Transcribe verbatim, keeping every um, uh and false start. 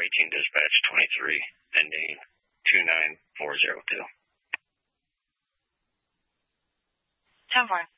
eighteen dispatch twenty-three, ending two nine four zero two. ten four.